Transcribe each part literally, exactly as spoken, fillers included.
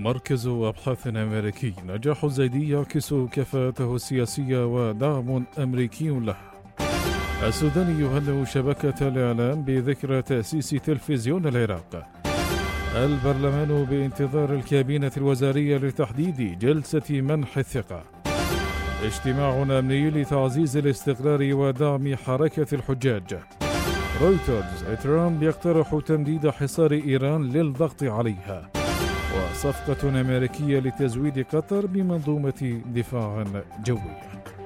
مركز أبحاث أمريكي: نجاح الزيدي يعكس كفاءته السياسية ودعم أمريكي له. السوداني يهنئ شبكة الإعلام بذكرى تأسيس تلفزيون العراق. البرلمان بانتظار الكابينة الوزارية لتحديد جلسة منح الثقة. اجتماع أمني لتعزيز الاستقرار ودعم حركة الحجاج. رويترز: ترامب يقترح تمديد حصار إيران للضغط عليها. وصفقة أمريكية لتزويد قطر بمنظومة دفاع جوي.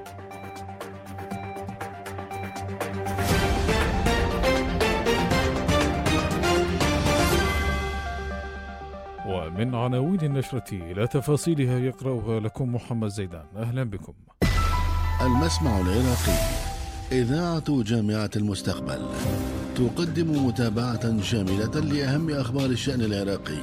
ومن عناوين النشرة إلى تفاصيلها يقرأها لكم محمد زيدان. أهلا بكم. المسمع العراقي، إذاعة جامعة المستقبل، تقدم متابعة شاملة لأهم أخبار الشأن العراقي.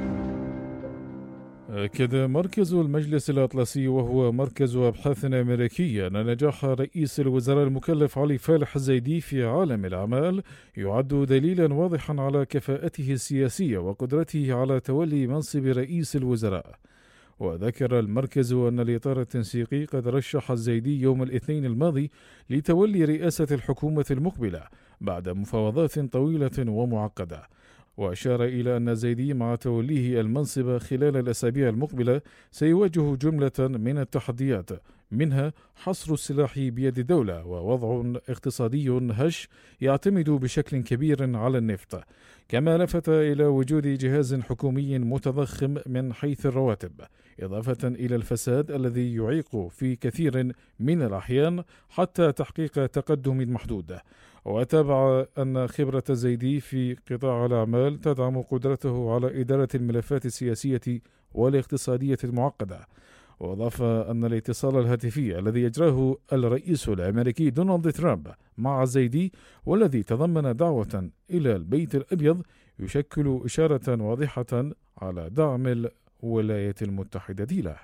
أكد مركز المجلس الأطلسي وهو مركز أبحاث أمريكي أن نجاح رئيس الوزراء المكلف علي فالح الزيدي في عالم الأعمال يعد دليلا واضحا على كفاءته السياسية وقدرته على تولي منصب رئيس الوزراء. وذكر المركز أن الإطار التنسيقي قد رشح الزيدي يوم الاثنين الماضي لتولي رئاسة الحكومة المقبلة بعد مفاوضات طويلة ومعقدة. وأشار إلى أن الزيدي مع توليه المنصب خلال الأسابيع المقبلة سيواجه جملة من التحديات، منها حصر السلاح بيد الدولة ووضع اقتصادي هش يعتمد بشكل كبير على النفط، كما لفت إلى وجود جهاز حكومي متضخم من حيث الرواتب، إضافة إلى الفساد الذي يعيق في كثير من الأحيان حتى تحقيق تقدم محدود. وتابع أن خبرة الزيدي في قطاع الأعمال تدعم قدرته على إدارة الملفات السياسية والاقتصادية المعقدة. وأضاف أن الاتصال الهاتفي الذي أجراه الرئيس الأمريكي دونالد ترامب مع الزيدي والذي تضمن دعوة إلى البيت الأبيض يشكل إشارة واضحة على دعم الولايات المتحدة له.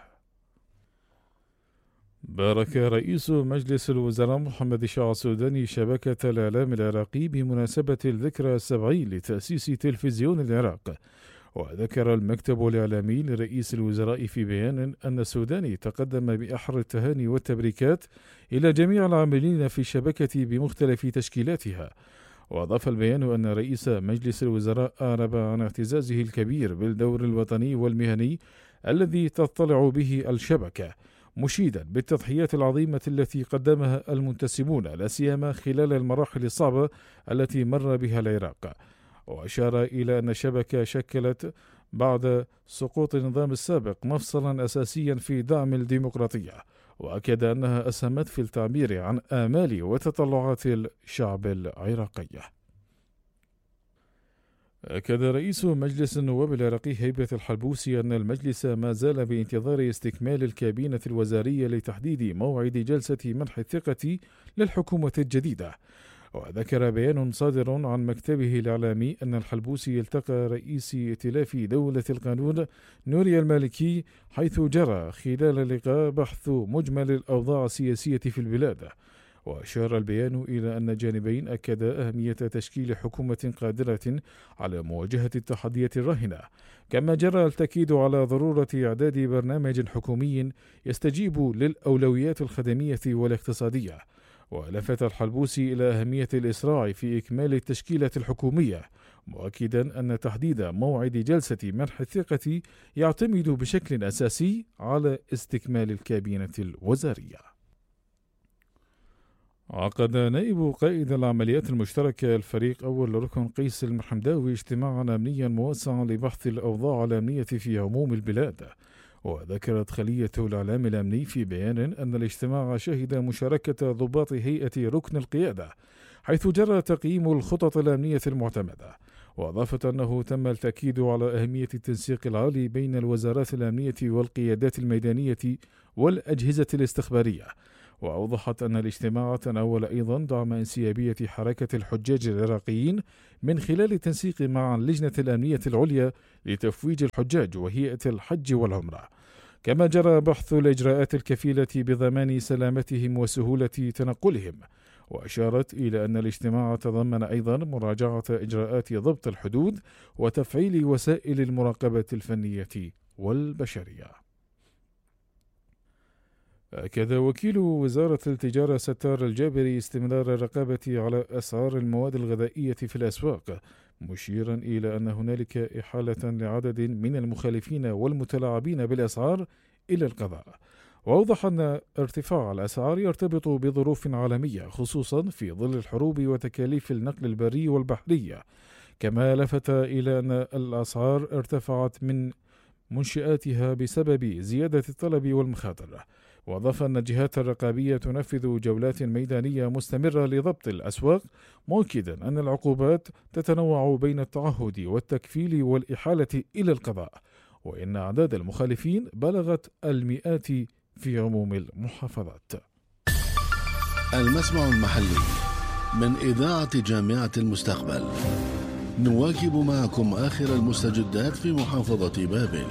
بارك رئيس مجلس الوزراء محمد شاع السوداني شبكة الإعلام العراقي بمناسبة الذكرى السبعين لتأسيس تلفزيون العراق. وذكر المكتب الإعلامي لرئيس الوزراء في بيان أن السوداني تقدم بأحر التهاني والتبريكات إلى جميع العاملين في الشبكة بمختلف تشكيلاتها. وأضاف البيان أن رئيس مجلس الوزراء أعرب عن اعتزازه الكبير بالدور الوطني والمهني الذي تطلع به الشبكة، مشيدا بالتضحيات العظيمة التي قدمها المنتسبون لا سيما خلال المراحل الصعبة التي مر بها العراق. وأشار إلى أن الشبكة شكلت بعد سقوط النظام السابق مفصلا أساسيا في دعم الديمقراطية، وأكد أنها أسهمت في التعبير عن آمال وتطلعات الشعب العراقي. أكد رئيس مجلس النواب العراقي هيبة الحلبوسي أن المجلس ما زال بانتظار استكمال الكابينة الوزارية لتحديد موعد جلسة منح الثقة للحكومة الجديدة. وذكر بيان صادر عن مكتبه الإعلامي أن الحلبوسي التقى رئيس ائتلاف دولة القانون نوري المالكي، حيث جرى خلال اللقاء بحث مجمل الأوضاع السياسية في البلاد. وأشار البيان إلى أن الجانبين أكدا أهمية تشكيل حكومة قادرة على مواجهة التحديات الراهنة، كما جرى التأكيد على ضرورة إعداد برنامج حكومي يستجيب للأولويات الخدمية والاقتصادية. ولفت الحلبوسي إلى أهمية الإسراع في إكمال التشكيلة الحكومية، مؤكدا أن تحديد موعد جلسة منح الثقة يعتمد بشكل أساسي على استكمال الكابينة الوزارية. عقد نائب قائد العمليات المشتركة الفريق أول ركن قيس المحمداوي اجتماعا أمنيا موسعا لبحث الأوضاع الأمنية في عموم البلاد. وذكرت خلية الإعلام الأمني في بيان أن الاجتماع شهد مشاركة ضباط هيئة ركن القيادة، حيث جرى تقييم الخطط الأمنية المعتمدة. وأضافت أنه تم التأكيد على أهمية التنسيق العالي بين الوزارات الأمنية والقيادات الميدانية والأجهزة الاستخبارية. وأوضحت أن الاجتماع تناول أيضا دعم انسيابية حركة الحجاج العراقيين من خلال التنسيق مع اللجنة الأمنية العليا لتفويج الحجاج وهيئة الحج والعمرة، كما جرى بحث الإجراءات الكفيلة بضمان سلامتهم وسهولة تنقلهم. وأشارت إلى أن الاجتماع تضمن أيضا مراجعة إجراءات ضبط الحدود وتفعيل وسائل المراقبة الفنية والبشرية. أكد وكيل وزارة التجارة ستار الجابري استمرار الرقابة على أسعار المواد الغذائية في الأسواق، مشيرا إلى أن هنالك إحالة لعدد من المخالفين والمتلاعبين بالأسعار إلى القضاء. وأوضح أن ارتفاع الأسعار يرتبط بظروف عالمية، خصوصا في ظل الحروب وتكاليف النقل البري والبحري. كما لفت إلى أن الأسعار ارتفعت من منشآتها بسبب زيادة الطلب والمخاطر. وأضاف أن الجهات الرقابية تنفذ جولات ميدانية مستمرة لضبط الأسواق، مؤكدا أن العقوبات تتنوع بين التعهد والتكفيل والإحالة إلى القضاء، وإن أعداد المخالفين بلغت المئات في عموم المحافظات. المسمع المحلي من إذاعة جامعة المستقبل، نواكب معكم آخر المستجدات في محافظة بابل.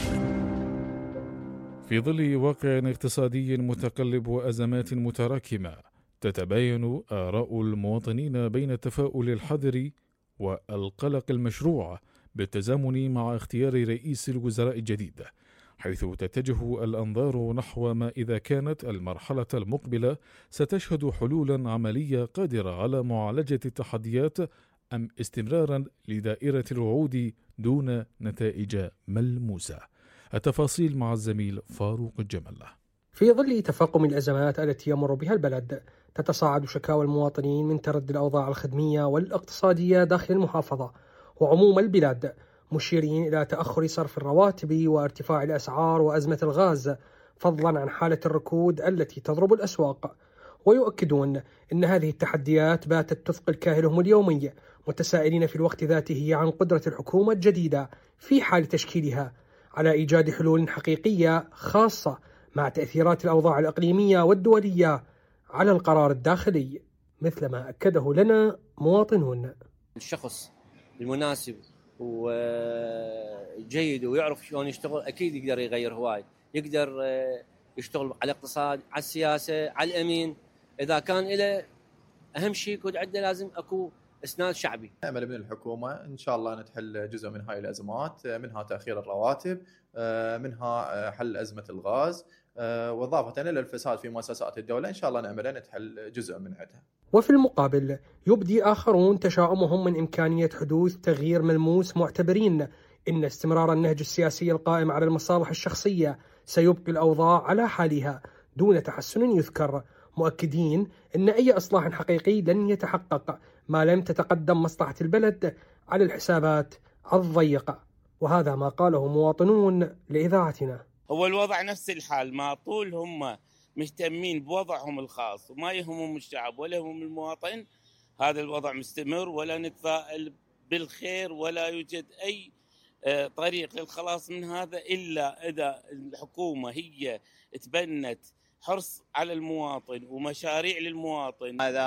في ظل واقع اقتصادي متقلب وأزمات متراكمة، تتباين آراء المواطنين بين التفاؤل الحذر والقلق المشروع بالتزامن مع اختيار رئيس الوزراء الجديد، حيث تتجه الأنظار نحو ما إذا كانت المرحلة المقبلة ستشهد حلولا عملية قادرة على معالجة التحديات، أم استمرارا لدائرة الوعود دون نتائج ملموسة. التفاصيل مع الزميل فاروق الجمل. في ظل تفاقم الأزمات التي يمر بها البلد، تتصاعد شكاوى المواطنين من تردي الأوضاع الخدمية والاقتصادية داخل المحافظة وعموم البلاد، مشيرين إلى تأخر صرف الرواتب وارتفاع الأسعار وأزمة الغاز، فضلا عن حالة الركود التي تضرب الأسواق. ويؤكدون أن هذه التحديات باتت تثقل كاهلهم اليومي، متسائلين في الوقت ذاته عن قدرة الحكومة الجديدة في حال تشكيلها على إيجاد حلول حقيقية، خاصة مع تأثيرات الأوضاع الإقليمية والدولية على القرار الداخلي، مثل ما أكده لنا مواطنون. الشخص المناسب وجيد ويعرف شلون يشتغل أكيد يقدر يغير هواي، يقدر يشتغل على الاقتصاد، على السياسة، على الأمين. إذا كان إله أهم شيء يكون عنده لازم أكو إسناد شعبي. نأمل من الحكومة إن شاء الله نتحل جزء من هاي الأزمات، منها تأخير الرواتب، منها حل أزمة الغاز، وإضافة إلى الفساد في مؤسسات الدولة. إن شاء الله نأمل أن نتحل جزء من عدها. وفي المقابل يبدي آخرون تشاؤمهم من إمكانية حدوث تغيير ملموس، معتبرين إن استمرار النهج السياسي القائم على المصالح الشخصية سيبقي الأوضاع على حالها دون تحسن يذكر، مؤكدين أن أي إصلاح حقيقي لن يتحقق ما لم تتقدم مصلحة البلد على الحسابات الضيقة. وهذا ما قاله مواطنون لإذاعتنا. هو الوضع نفس الحال، ما طول هم مهتمين بوضعهم الخاص وما يهمهم الشعب ولا يهمهم المواطن، هذا الوضع مستمر ولا نتفائل بالخير ولا يوجد أي طريق للخلاص من هذا إلا إذا الحكومة هي تبنت حرص على المواطن ومشاريع للمواطن. هذا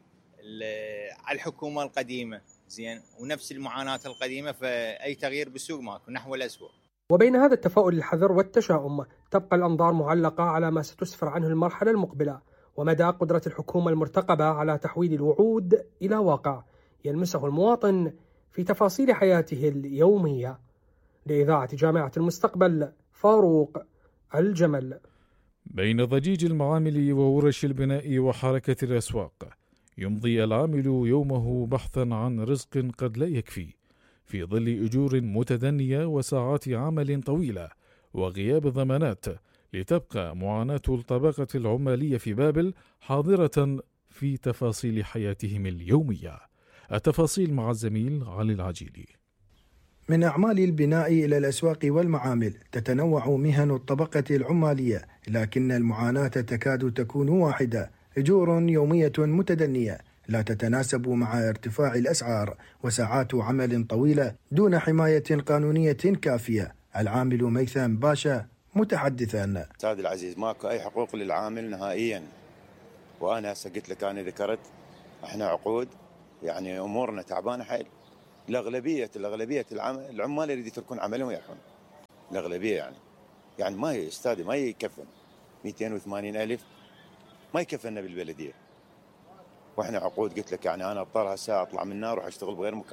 على الحكومة القديمة زين، ونفس المعاناة القديمة، فأي تغيير بالسوق ماكو نحو الأسوأ. وبين هذا التفاؤل الحذر والتشاؤم، تبقى الأنظار معلقة على ما ستسفر عنه المرحلة المقبلة، ومدى قدرة الحكومة المرتقبة على تحويل الوعود إلى واقع يلمسه المواطن في تفاصيل حياته اليومية. لإذاعة جامعة المستقبل، فاروق الجمل. بين ضجيج المعامل وورش البناء وحركة الأسواق، يمضي العامل يومه بحثا عن رزق قد لا يكفي، في ظل أجور متدنية وساعات عمل طويلة وغياب ضمانات، لتبقى معاناة الطبقة العمالية في بابل حاضرة في تفاصيل حياتهم اليومية. التفاصيل مع الزميل علي العجيلي. من أعمال البناء إلى الأسواق والمعامل تتنوع مهن الطبقة العمالية، لكن المعاناة تكاد تكون واحدة: أجور يومية متدنية لا تتناسب مع ارتفاع الأسعار وساعات عمل طويلة دون حماية قانونية كافية. العامل ميثم باشا متحدثا: أستاذ العزيز، ماكو أي حقوق للعامل نهائيا، وأنا هسه قلت لك، أنا ذكرت احنا عقود، يعني أمورنا تعبانة حيل. الأغلبية الأغلبية العمال يريد يتركون عملهم ويرحون، الأغلبية يعني يعني ما هي أستاذي ما يكفن مئتين وثمانين ألف، ما يكفلنا بالبلدية، واحنا عقود قلت لك يعني انا اضطر هسه اطلع من النار واروح اشتغل بغير مكان.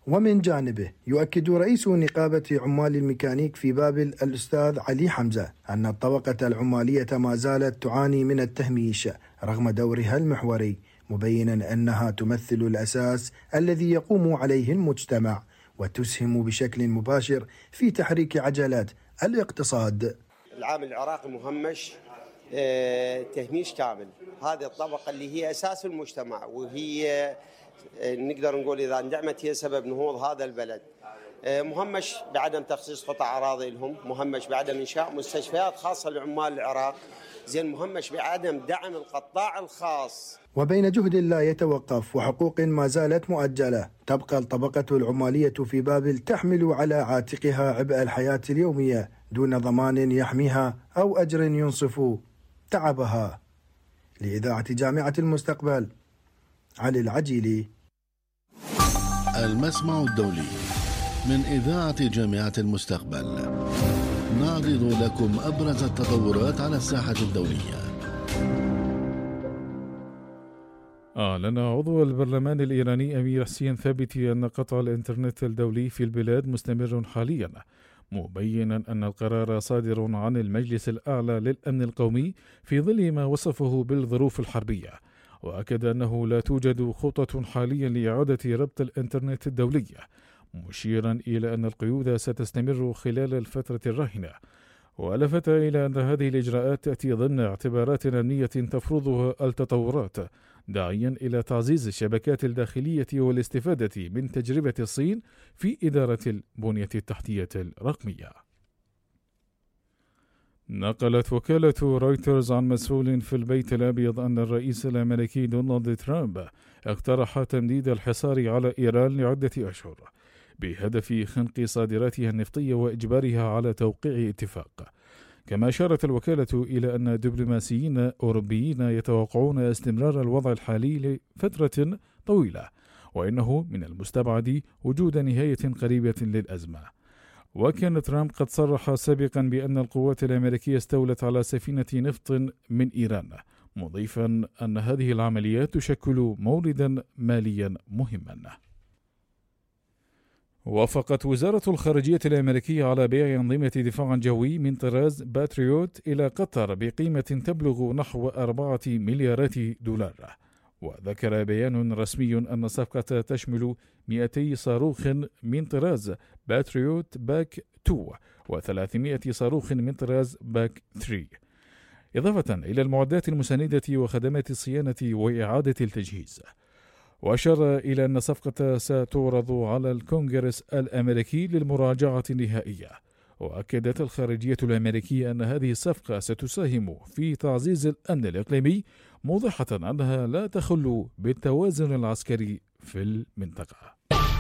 ومن جانبه يؤكد رئيس نقابة عمال الميكانيك في بابل الأستاذ علي حمزة أن الطبقة العمالية ما زالت تعاني من التهميش رغم دورها المحوري، مبينا أنها تمثل الأساس الذي يقوم عليه المجتمع وتسهم بشكل مباشر في تحريك عجلات الاقتصاد. العامل العراقي مهمش اه تهميش كامل، هذه الطبقة اللي هي أساس المجتمع، وهي نقدر نقول إذا اندعمت هي سبب نهوض هذا البلد. مهمش بعدم تخصيص قطع أراضي لهم، مهمش بعدم إنشاء مستشفيات خاصة لعمال العراق، زين مهمش بعدم دعم القطاع الخاص. وبين جهد لا يتوقف وحقوق ما زالت مؤجلة، تبقى الطبقة العمالية في بابل تحمل على عاتقها عبء الحياة اليومية دون ضمان يحميها أو أجر ينصف تعبها. لإذاعة جامعة المستقبل، علي العجيلي. المسمع الدولي من إذاعة جامعة المستقبل، نعرض لكم أبرز التطورات على الساحة الدولية. أعلن عضو البرلمان الإيراني أمير حسين ثابتي أن قطع الإنترنت الدولي في البلاد مستمر حاليا، مبينا أن القرار صادر عن المجلس الأعلى للأمن القومي في ظل ما وصفه بالظروف الحربية، وأكد أنه لا توجد خطة حاليا لإعادة ربط الإنترنت الدولي، مشيرا إلى أن القيود ستستمر خلال الفترة الراهنة. ولفت إلى أن هذه الإجراءات تأتي ضمن اعتبارات أمنية تفرضها التطورات، داعيا إلى تعزيز الشبكات الداخلية والاستفادة من تجربة الصين في إدارة البنية التحتية الرقمية. نقلت وكالة رويترز عن مسؤول في البيت الأبيض أن الرئيس الأمريكي دونالد ترامب اقترح تمديد الحصار على إيران لعدة أشهر بهدف خنق صادراتها النفطية وإجبارها على توقيع اتفاق. كما أشارت الوكالة إلى أن دبلوماسيين أوروبيين يتوقعون استمرار الوضع الحالي لفترة طويلة، وإنه من المستبعد وجود نهاية قريبة للأزمة. وكان ترامب قد صرح سابقا بأن القوات الأمريكية استولت على سفينة نفط من إيران، مضيفا أن هذه العمليات تشكل موردا ماليا مهما. وافقت وزارة الخارجية الأمريكية على بيع أنظمة دفاع جوي من طراز باتريوت إلى قطر بقيمة تبلغ نحو أربعة مليارات دولار. وذكر بيان رسمي أن الصفقة تشمل مئتي صاروخ من طراز باتريوت باك اثنين وثلاثمائة صاروخ من طراز باك ثلاثة، إضافة إلى المعدات المساندة وخدمات الصيانة وإعادة التجهيز. وأشار إلى أن الصفقة ستعرض على الكونغرس الأمريكي للمراجعة النهائية. وأكدت الخارجية الأمريكية أن هذه الصفقة ستساهم في تعزيز الأمن الإقليمي، موضحة أنها لا تخل بالتوازن العسكري في المنطقة.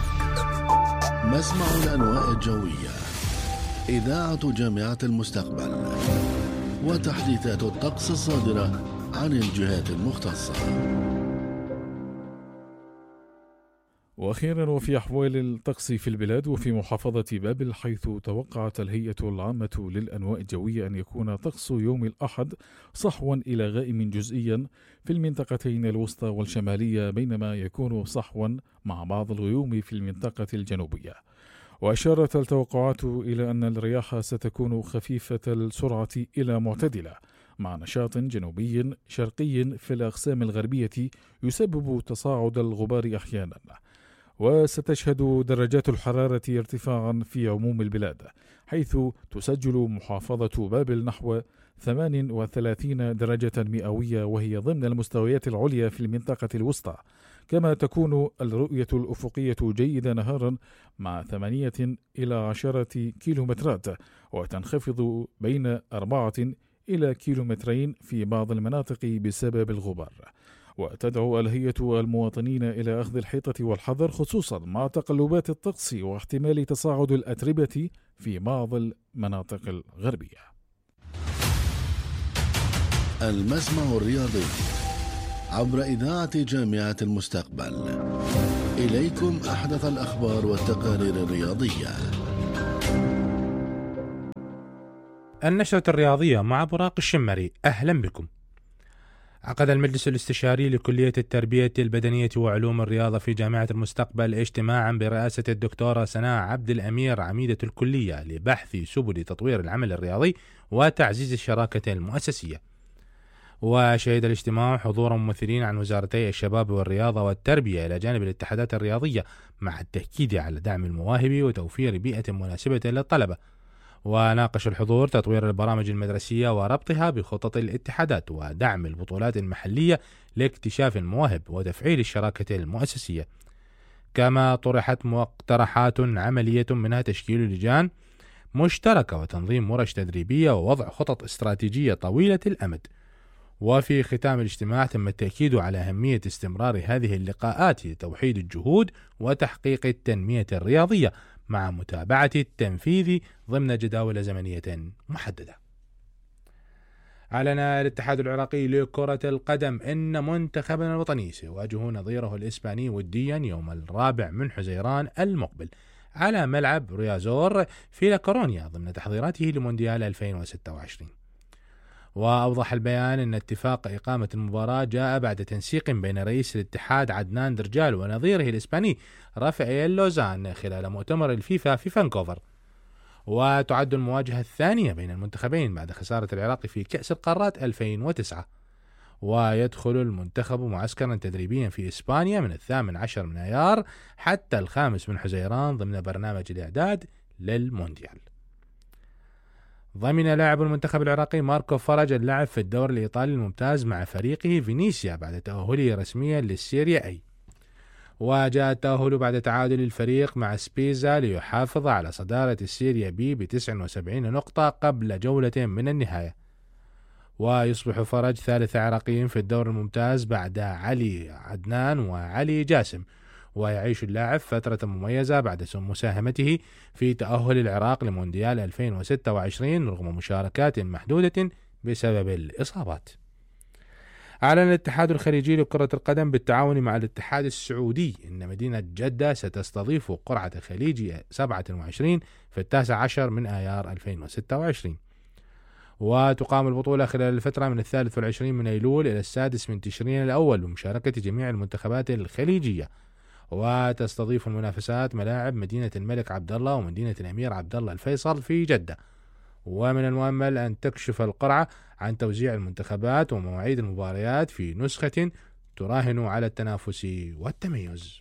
مسمع الأنواء الجوية، إذاعة جامعة المستقبل، وتحديثات الطقس الصادرة عن الجهات المختصة. وأخيرا، وفي أحوال الطقس في البلاد وفي محافظة بابل، حيث توقعت الهيئة العامة للأنواء الجوية أن يكون طقس يوم الأحد صحوا إلى غائم جزئيا في المنطقتين الوسطى والشمالية، بينما يكون صحوا مع بعض الغيوم في المنطقة الجنوبية. وأشارت التوقعات إلى أن الرياح ستكون خفيفة السرعة إلى معتدلة، مع نشاط جنوبي شرقي في الأقسام الغربية يسبب تصاعد الغبار أحيانا. وستشهد درجات الحرارة ارتفاعا في عموم البلاد، حيث تسجل محافظة بابل نحو ثمانية وثلاثين درجة مئوية، وهي ضمن المستويات العليا في المنطقة الوسطى. كما تكون الرؤية الأفقية جيدة نهارا مع ثمانية إلى عشرة كيلومترات، وتنخفض بين أربعة إلى كيلومترين في بعض المناطق بسبب الغبار. وتدعو الهيئة المواطنين إلى أخذ الحيطة والحذر، خصوصا مع تقلبات الطقس واحتمال تصاعد الأتربة في بعض المناطق الغربية. المسمع الرياضي عبر إذاعة جامعة المستقبل، إليكم أحدث الأخبار والتقارير الرياضية. النشرة الرياضية مع براق الشمري، أهلا بكم. عقد المجلس الاستشاري لكلية التربية البدنية وعلوم الرياضة في جامعة المستقبل اجتماعا برئاسة الدكتورة سناء عبد الأمير عميدة الكلية لبحث سبل تطوير العمل الرياضي وتعزيز الشراكة المؤسسية. وشهد الاجتماع حضور ممثلين عن وزارتي الشباب والرياضة والتربية إلى جانب الاتحادات الرياضية، مع التأكيد على دعم المواهب وتوفير بيئة مناسبة للطلبة. وناقش الحضور تطوير البرامج المدرسية وربطها بخطط الاتحادات ودعم البطولات المحلية لاكتشاف المواهب وتفعيل الشراكة المؤسسية. كما طرحت مقترحات عملية منها تشكيل لجان مشتركة وتنظيم ورش تدريبية ووضع خطط استراتيجية طويلة الأمد. وفي ختام الاجتماع تم التأكيد على أهمية استمرار هذه اللقاءات لتوحيد الجهود وتحقيق التنمية الرياضية مع متابعة التنفيذ ضمن جداول زمنية محددة. أعلن الاتحاد العراقي لكرة القدم أن منتخبنا الوطني سيواجه نظيره الإسباني وديا يوم الرابع من حزيران المقبل على ملعب ريازور في لاكورونيا ضمن تحضيراته لمونديال ألفين وستة وعشرين. وأوضح البيان أن اتفاق إقامة المباراة جاء بعد تنسيق بين رئيس الاتحاد عدنان درجال ونظيره الإسباني رافائيل لوزان خلال مؤتمر الفيفا في فانكوفر. وتعد المواجهة الثانية بين المنتخبين بعد خسارة العراق في كأس القارات ألفين وتسعة. ويدخل المنتخب معسكرا تدريبيا في إسبانيا من الثامن عشر من أيار حتى الخامس من حزيران ضمن برنامج الإعداد للمونديال. ضمن لاعب المنتخب العراقي ماركو فرج اللعب في الدوري الإيطالي الممتاز مع فريقه فينيسيا بعد تأهله رسميا للسيريا أي. وجاء التأهل بعد تعادل الفريق مع سبيزا ليحافظ على صدارة السيريا بي بتسع وسبعين نقطة قبل جولة من النهاية. ويصبح فرج ثالث عراقي في الدوري الممتاز بعد علي عدنان وعلي جاسم. ويعيش اللاعب فترة مميزة بعد مساهمته في تأهل العراق لمونديال ألفين وستة وعشرين رغم مشاركات محدودة بسبب الإصابات. أعلن الاتحاد الخليجي لكرة القدم بالتعاون مع الاتحاد السعودي أن مدينة جدة ستستضيف قرعة خليجي سبعة وعشرين في التاسع عشر من آيار ألفين وستة وعشرين. وتقام البطولة خلال الفترة من الثالث والعشرين من أيلول إلى السادس من تشرين الأول بمشاركة جميع المنتخبات الخليجية. وتستضيف المنافسات ملاعب مدينة الملك عبدالله ومدينة الأمير عبدالله الفيصل في جدة. ومن المؤمل أن تكشف القرعة عن توزيع المنتخبات ومواعيد المباريات في نسخة تراهن على التنافس والتميز.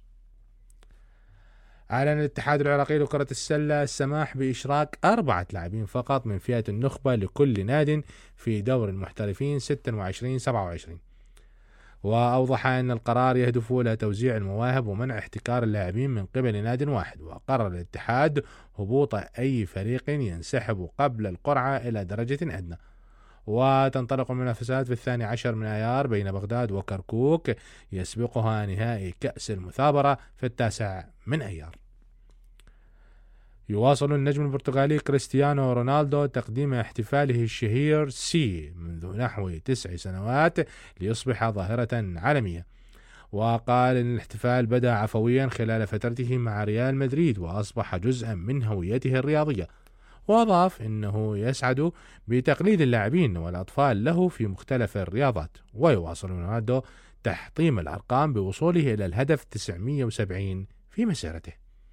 أعلن الاتحاد العراقي لكرة السلة السماح بإشراك أربعة لاعبين فقط من فئة النخبة لكل ناد في دور المحترفين ستة وعشرين سبعة وعشرين. وأوضح أن القرار يهدف إلى توزيع المواهب ومنع احتكار اللاعبين من قبل ناد واحد. وقرر الاتحاد هبوط أي فريق ينسحب قبل القرعة إلى درجة أدنى. وتنطلق المنافسات في الثاني عشر من آيار بين بغداد وكركوك يسبقها نهائي كأس المثابرة في التاسع من أيار. يواصل النجم البرتغالي كريستيانو رونالدو تقديم احتفاله الشهير سي منذ نحو تسع سنوات ليصبح ظاهرة عالمية. وقال إن الاحتفال بدأ عفويا خلال فترته مع ريال مدريد وأصبح جزءا من هويته الرياضية. وأضاف إنه يسعد بتقليد اللاعبين والأطفال له في مختلف الرياضات. ويواصل رونالدو تحطيم الأرقام بوصوله إلى الهدف تسعمئة وسبعين في مسيرته.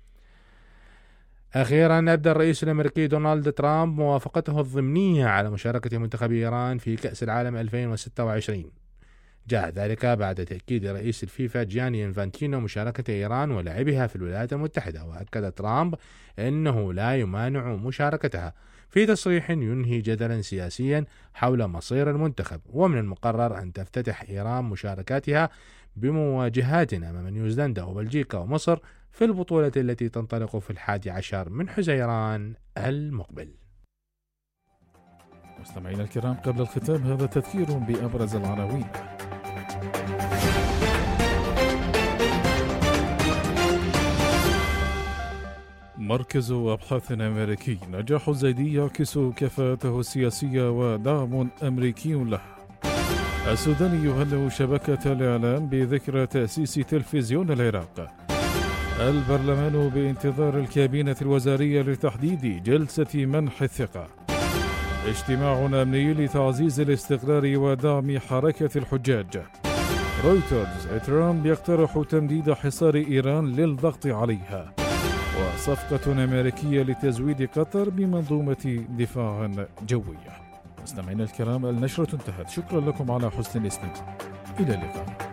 أخيرا أبدى الرئيس الأمريكي دونالد ترامب موافقته الضمنية على مشاركة منتخب إيران في كأس العالم ألفين وستة وعشرين. جاء ذلك بعد تأكيد رئيس الفيفا جياني إنفانتينو مشاركة إيران ولعبها في الولايات المتحدة. وأكد ترامب أنه لا يمانع مشاركتها في تصريح ينهي جدلا سياسيا حول مصير المنتخب. ومن المقرر أن تفتتح إيران مشاركاتها بمواجهات أمام نيوزيلندا وبلجيكا ومصر في البطولة التي تنطلق في الحادي عشر من حزيران المقبل. مستمعينا الكرام، قبل الختام هذا تذكير بأبرز العناوين. مركز أبحاث أمريكي: نجاح الزيدي يعكس كفاءته السياسية ودعم أمريكي له. السوداني يهنئ شبكة الإعلام بذكرى تأسيس تلفزيون العراق. البرلمان بانتظار الكابينة الوزارية لتحديد جلسة منح الثقة. اجتماع أمني لتعزيز الاستقرار ودعم حركة الحجاج. رويترز: ترامب يقترح تمديد حصار إيران للضغط عليها. وصفقة أمريكية لتزويد قطر بمنظومة دفاع جوية. مستمعينا الكرام، النشرة انتهت. شكرا لكم على حسن الاستماع. إلى اللقاء.